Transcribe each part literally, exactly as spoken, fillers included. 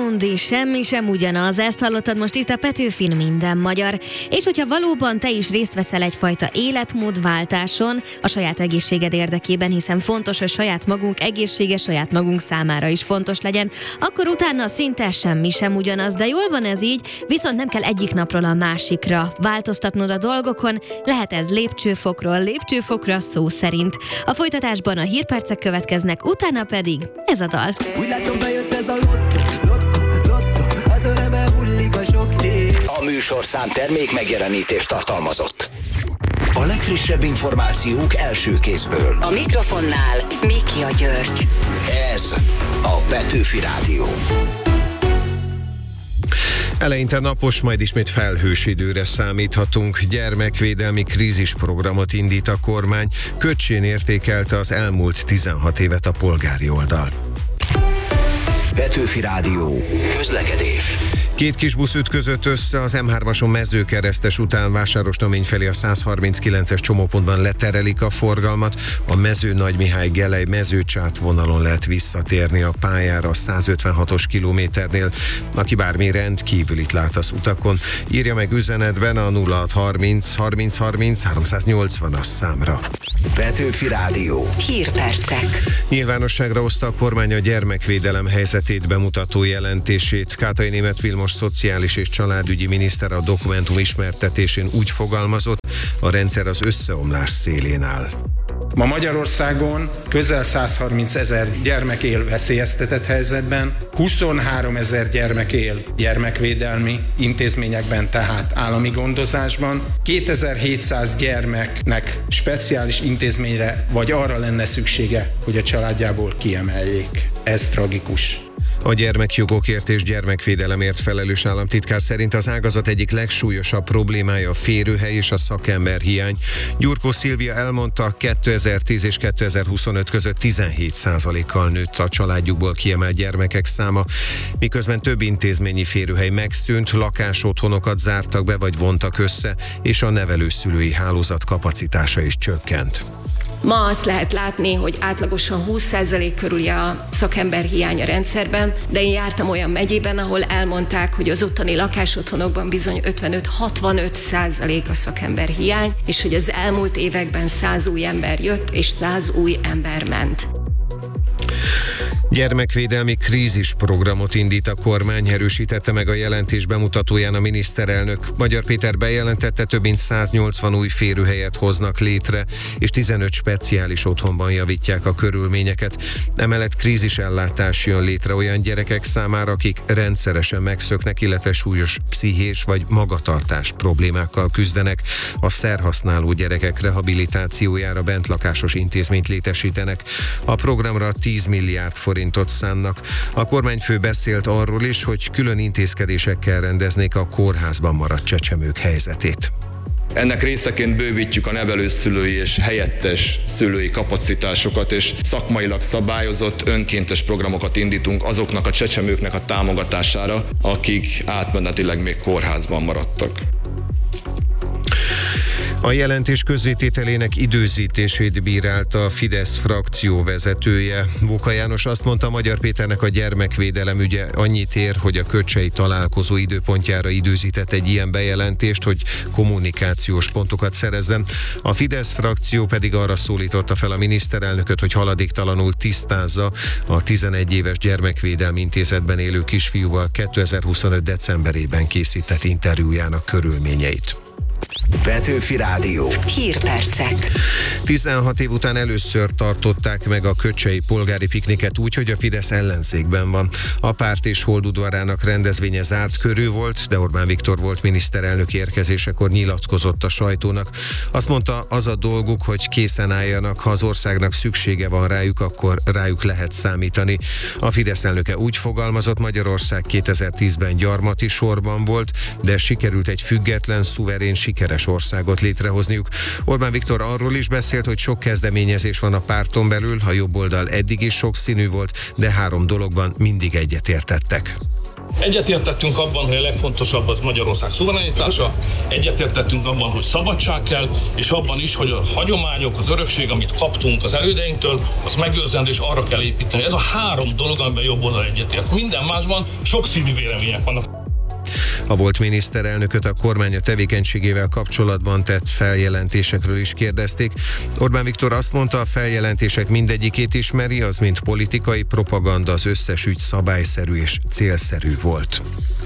Amundi, semmi sem ugyanaz, ezt hallottad most itt a Petőfin Minden Magyar. És hogyha valóban te is részt veszel egyfajta életmódváltáson a saját egészséged érdekében, hiszen fontos, hogy saját magunk egészsége saját magunk számára is fontos legyen, akkor utána szinte semmi sem ugyanaz, de jól van ez így, viszont nem kell egyik napról a másikra változtatnod a dolgokon, lehet ez lépcsőfokról lépcsőfokra szó szerint. A folytatásban a hírpercek következnek, utána pedig ez a dal. Úgy látom, bejött ez a lotto, lotto, lotto, az öröme hullik a sok lé. A műsorszám termék megjelenítést tartalmazott. A legfrissebb információk első kézből. A mikrofonnál Mikja György. Ez a Petőfi Rádió. Eleinte napos, majd ismét felhős időre számíthatunk. Gyermekvédelmi krízisprogramot indít a kormány. Köcsén értékelte az elmúlt tizenhat évet a polgári oldal. Petőfi Rádió. Közlekedés. Két kis busz ütközött össze az em hármason Mezőkeresztes után Vásárosnamény felé a százharminckilences csomópontban leterelik a forgalmat. A Mező-Nagymihály-Gelej Mezőcsát vonalon lehet visszatérni a pályára a százötvenhatos kilométernél. Aki bármi rendkívülit lát az utakon, írja meg üzenetben a nulla hatszázharminc harminc harminc háromszáznyolcvanas számra. Petőfi Rádió. Hírpercek. Nyilvánosságra hozta a kormány a gyermekvédelem helyzetét bemutató jelentését. Kátai Németh Vilmos szociális és családügyi miniszter a dokumentum ismertetésén úgy fogalmazott, a rendszer az összeomlás szélén áll. Ma Magyarországon közel százharminc ezer gyermek él veszélyeztetett helyzetben, huszonhárom ezer gyermek él gyermekvédelmi intézményekben, tehát állami gondozásban, kétezer-hétszáz gyermeknek speciális intézményre vagy arra lenne szüksége, hogy a családjából kiemeljék. Ez tragikus. A gyermekjogokért és gyermekvédelemért felelős államtitkár szerint az ágazat egyik legsúlyosabb problémája a férőhely és a szakember hiány. Gyurkó Szilvia elmondta, kétezer-tíz és kétezer-huszonöt között tizenhét százalékkal nőtt a családjukból kiemelt gyermekek száma, miközben több intézményi férőhely megszűnt, lakásotthonokat zártak be vagy vontak össze, és a nevelőszülői hálózat kapacitása is csökkent. Ma azt lehet látni, hogy átlagosan húsz százalék körüli a szakember hiány a rendszerben, de én jártam olyan megyében, ahol elmondták, hogy az ottani lakásotthonokban bizony ötvenöt-hatvanöt százalék a szakember hiány, és hogy az elmúlt években száz új ember jött, és száz új ember ment. Gyermekvédelmi krízisprogramot indít a kormány, erősítette meg a jelentés bemutatóján a miniszterelnök. Magyar Péter bejelentette, több mint száznyolcvan új férőhelyet hoznak létre, és tizenöt speciális otthonban javítják a körülményeket. Emellett krízisellátás jön létre olyan gyerekek számára, akik rendszeresen megszöknek, illetve súlyos pszichés vagy magatartás problémákkal küzdenek. A szerhasználó gyerekek rehabilitációjára bentlakásos intézményt létesítenek. A programra tíz milliárd forintot szánnak. A kormányfő beszélt arról is, hogy külön intézkedésekkel rendeznék a kórházban maradt csecsemők helyzetét. Ennek részeként bővítjük a nevelőszülői és helyettes szülői kapacitásokat, és szakmailag szabályozott önkéntes programokat indítunk azoknak a csecsemőknek a támogatására, akik átmenetileg még kórházban maradtak. A jelentés közzétételének időzítését bírálta a Fidesz frakció vezetője. Vóka János azt mondta, Magyar Péternek a gyermekvédelem ügye annyit ér, hogy a köcsei találkozó időpontjára időzített egy ilyen bejelentést, hogy kommunikációs pontokat szerezzen. A Fidesz frakció pedig arra szólította fel a miniszterelnököt, hogy haladéktalanul tisztázza a tizenegy éves gyermekvédelmi intézetben élő kisfiúval kétezer-huszonöt decemberében készített interjújának körülményeit. Petőfi Rádió. Hírpercek. tizenhat év után először tartották meg a köcsei polgári pikniket úgy, hogy a Fidesz ellenzékben van. A párt és Holdudvarának rendezvénye zárt körű volt, de Orbán Viktor volt miniszterelnök érkezésekor nyilatkozott a sajtónak. Azt mondta, az a dolguk, hogy készen álljanak, ha az országnak szüksége van rájuk, akkor rájuk lehet számítani. A Fidesz elnöke úgy fogalmazott, Magyarország kétezer-tízben gyarmati sorban volt, de sikerült egy független, szuverén, sikeres országot létrehozniuk. Orbán Viktor arról is beszélt, hogy sok kezdeményezés van a párton belül, a jobb oldal eddig is sokszínű volt, de három dologban mindig egyetértettek. Egyetértettünk abban, hogy a legfontosabb az Magyarország szuverenitása, egyetértettünk abban, hogy szabadság kell, és abban is, hogy a hagyományok, az örökség, amit kaptunk az elődeinktől, az megőrzendő, és arra kell építeni. Ez a három dolog, amiben jobb oldal egyetért. Minden másban sokszínű vélemények vannak. A volt miniszterelnököt a kormánya tevékenységével kapcsolatban tett feljelentésekről is kérdezték. Orbán Viktor azt mondta, a feljelentések mindegyikét ismeri, az mint politikai propaganda, az összes ügy szabályszerű és célszerű volt.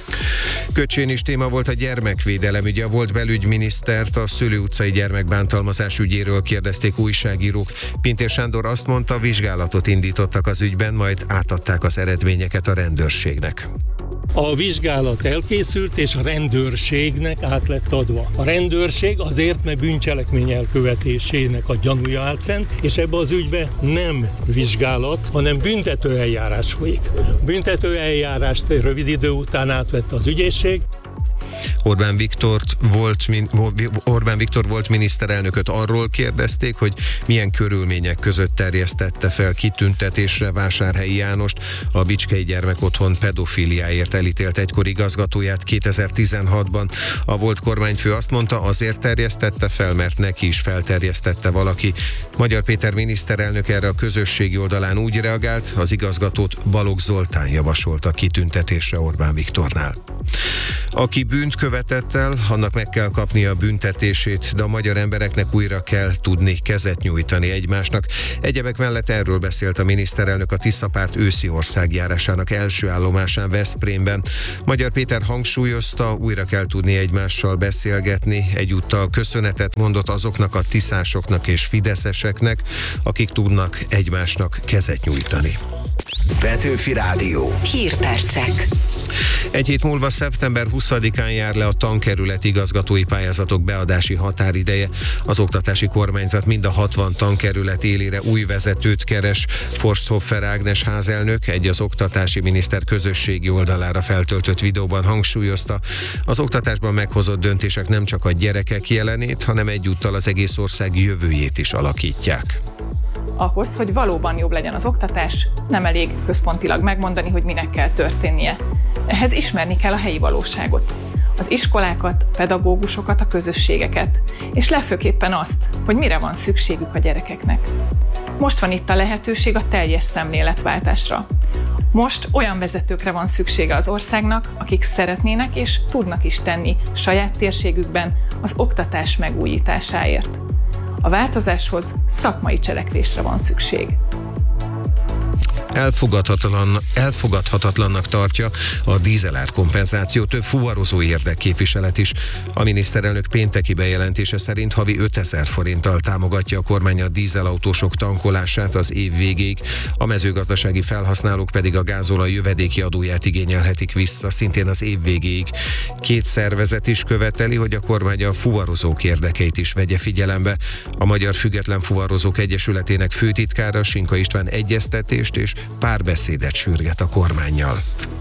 Köcsén is téma volt a gyermekvédelem ügye. A volt belügyminisztert a Szőlő utcai gyermekbántalmazás ügyéről kérdezték újságírók. Pintér Sándor azt mondta, vizsgálatot indítottak az ügyben, majd átadták az eredményeket a rendőrségnek. A vizsgálat elkészült, és a rendőrségnek át lett adva. A rendőrség azért, mert bűncselekmény elkövetésének a gyanúja állt fent, és ebbe az ügybe nem vizsgálat, hanem büntető eljárás folyik. Büntető eljárást rövid idő után átvette az ügyészség. Orbán Viktor volt, Orbán Viktor volt miniszterelnököt arról kérdezték, hogy milyen körülmények között terjesztette fel kitüntetésre Vásárhelyi Jánost, a Bicskei Gyermekotthon pedofiliáért elítélt egykori igazgatóját kétezer-tizenhatban. A volt kormányfő azt mondta, azért terjesztette fel, mert neki is felterjesztette valaki. Magyar Péter miniszterelnök erre a közösségi oldalán úgy reagált, az igazgatót Balogh Zoltán javasolta kitüntetésre Orbán Viktornál. Aki bűnt követett el, annak meg kell kapnia a büntetését, de a magyar embereknek újra kell tudni kezet nyújtani egymásnak. Egyebek mellett erről beszélt a miniszterelnök a Tiszapárt őszi országjárásának első állomásán Veszprémben. Magyar Péter hangsúlyozta, újra kell tudni egymással beszélgetni, egyúttal köszönetet mondott azoknak a tiszásoknak és fideszeseknek, akik tudnak egymásnak kezet nyújtani. Petőfi Rádió. Hírpercek. Egy hét múlva szeptember huszadikán jár le a tankerület igazgatói pályázatok beadási határideje. Az oktatási kormányzat mind a hatvan tankerület élére új vezetőt keres. Forsthoffer Ágnes házelnök egy az oktatási miniszter közösségi oldalára feltöltött videóban hangsúlyozta, az oktatásban meghozott döntések nem csak a gyerekek jelenét, hanem egyúttal az egész ország jövőjét is alakítják. Ahhoz, hogy valóban jobb legyen az oktatás, nem elég központilag megmondani, hogy minek kell történnie. Ehhez ismerni kell a helyi valóságot, az iskolákat, a pedagógusokat, a közösségeket, és legfőképpen azt, hogy mire van szükségük a gyerekeknek. Most van itt a lehetőség a teljes szemléletváltásra. Most olyan vezetőkre van szüksége az országnak, akik szeretnének és tudnak is tenni saját térségükben az oktatás megújításáért. A változáshoz szakmai cselekvésre van szükség. Elfogadhatatlan, elfogadhatatlannak tartja a dízelár kompenzáció több fuvarozó érdekképviselet is. A miniszterelnök pénteki bejelentése szerint havi ötezer forinttal támogatja a kormány a dízelautósok tankolását az év végéig, a mezőgazdasági felhasználók pedig a gázolaj jövedéki adóját igényelhetik vissza szintén az év végéig. Két szervezet is követeli, hogy a kormány a fuvarozók érdekeit is vegye figyelembe. A Magyar Független Fuvarozók Egyesületének főtitkára Sinka István egyeztetést és párbeszédet sürget a kormánnyal.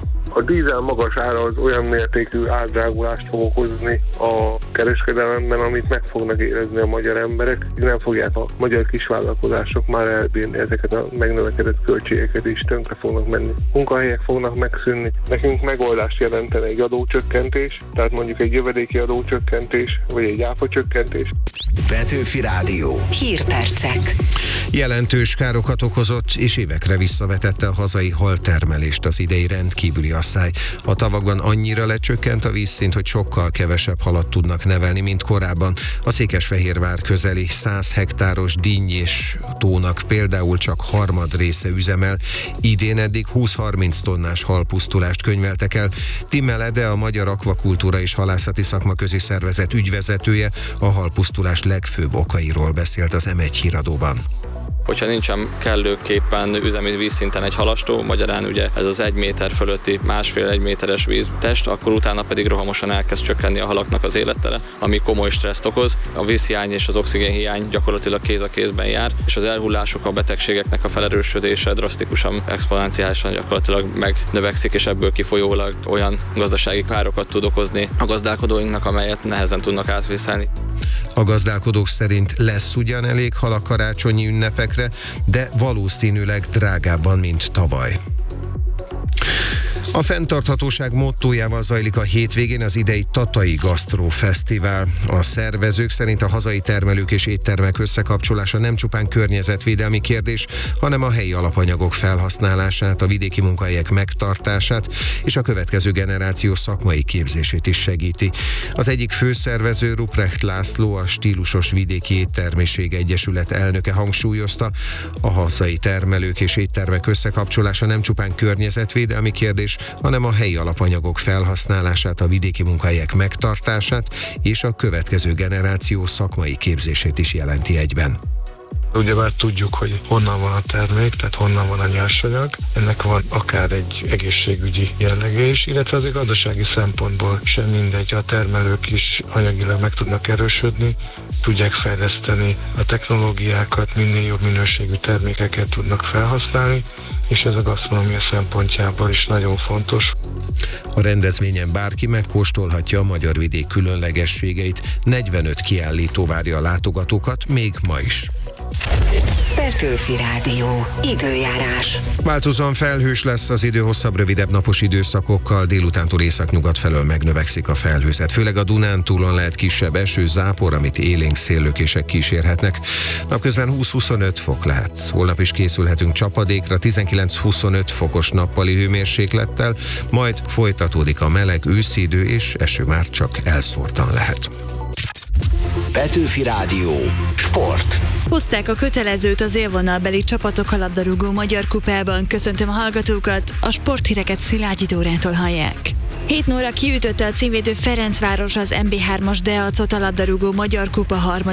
A dízel magas ára az olyan mértékű árdrágulást fog okozni a kereskedelemben, amit meg fognak érezni a magyar emberek. Nem fogják a magyar kisvállalkozások már elbírni ezeket a megnövekedett költségeket is, tönkre fognak menni. Munkahelyek fognak megszűnni. Nekünk megoldást jelentene egy adócsökkentés, tehát mondjuk egy jövedéki adócsökkentés, vagy egy áfacsökkentés. Petőfi Rádió. Hírpercek. Jelentős károkat okozott és évekre visszavetette a hazai haltermelést az idei rendkívüli asszály. A tavakban annyira lecsökkent a vízszint, hogy sokkal kevesebb halat tudnak nevelni, mint korábban. A Székesfehérvár közeli száz hektáros Dinnyés tónak például csak harmad része üzemel. Idén eddig húsz-harminc tonnás halpusztulást könyveltek el. Timmel Ede, a Magyar Akvakultúra és Halászati Szakmaközi Szervezet ügyvezetője a halpusztulás legfőbb okairól beszélt az em egy híradóban. Hogyha nincsen kellőképpen üzemi vízszinten egy halastó, magyarán ugye ez az egy méter fölötti másfél-egy méteres víztest, akkor utána pedig rohamosan elkezd csökkenni a halaknak az élettere, ami komoly stresszt okoz. A vízhiány és az oxigénhiány gyakorlatilag kéz a kézben jár, és az elhullások, a betegségeknek a felerősödése drasztikusan, exponenciálisan gyakorlatilag megnövekszik, és ebből kifolyólag olyan gazdasági károkat tud okozni a gazdálkodóinknak, amelyet nehezen tudnak átvészelni. A gazdálkodók szerint lesz ugyan elég hal a karácsonyi ünnepekre, de valószínűleg drágábban, mint tavaly. A fenntarthatóság mottójával zajlik a hétvégén az idei Tatai Gasztró Fesztivál. A szervezők szerint a hazai termelők és éttermek összekapcsolása nem csupán környezetvédelmi kérdés, hanem a helyi alapanyagok felhasználását, a vidéki munkahelyek megtartását és a következő generáció szakmai képzését is segíti. Az egyik főszervező, Ruprecht László, a Stílusos Vidéki Éttermiség Egyesület elnöke hangsúlyozta, a hazai termelők és éttermek összekapcsolása nem csupán környezetvédelmi kérdés, hanem a helyi alapanyagok felhasználását, a vidéki munkahelyek megtartását és a következő generáció szakmai képzését is jelenti egyben. Ugyebár tudjuk, hogy honnan van a termék, tehát honnan van a nyersanyag. Ennek van akár egy egészségügyi jellege is, illetve azért gazdasági szempontból sem mindegy. A termelők is anyagilag meg tudnak erősödni, tudják fejleszteni a technológiákat, minél jobb minőségű termékeket tudnak felhasználni, és ez a gasztronómia szempontjából is nagyon fontos. A rendezvényen bárki megkóstolhatja a magyar vidék különlegességeit. negyvenöt kiállító várja a látogatókat még ma is. Petőfi Rádió. Időjárás. Változóan felhős lesz az idő, hosszabb, rövidebb napos időszakokkal, délutántól északnyugat felől megnövekszik a felhőzet. Főleg a Dunántúlon lehet kisebb eső, zápor, amit élénk széllökések kísérhetnek. Napközben húsz-huszonöt fok lehet. Holnap is készülhetünk csapadékra, tizenkilenc-huszonöt fokos nappali hőmérséklettel, majd folytatódik a meleg őszi idő, és eső már csak elszórtan lehet. Petőfi Rádió. Sport. Hozták a kötelezőt az élvonalbeli csapatok a labdarúgó Magyar Kupában. Köszöntöm a hallgatókat, a sporthíreket Szilágyi Dórától hallják. hét óra kiütötte a címvédő Ferencváros az em bé hármas Deacot a labdarúgó Magyar Kupa harmadik